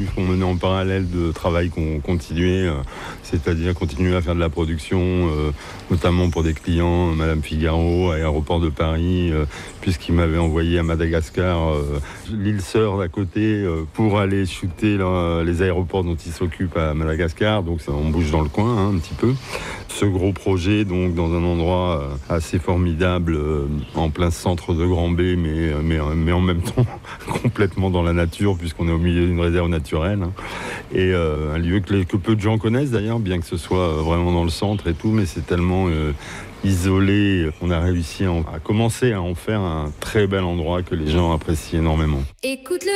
qu'on menait en parallèle de travail qu'on continuait, c'est-à-dire continuer à faire de la production, notamment pour des clients, Madame Figaro, Aéroport de Paris, puisqu'il m'avait envoyé à Madagascar, l'île Sœur d'à côté, pour aller shooter les aéroports dont il s'occupe à Madagascar. Donc on bouge dans le coin un petit peu. Ce gros projet, donc dans un endroit assez formidable, en plein centre de Grand-B, mais en même temps complètement dans la nature, puisqu'on est au milieu d'une réserve naturelle. Et un lieu que peu de gens connaissent d'ailleurs, bien que ce soit vraiment dans le centre et tout, mais c'est tellement isolé. On a réussi à commencer à en faire un très bel endroit que les gens apprécient énormément. Écoute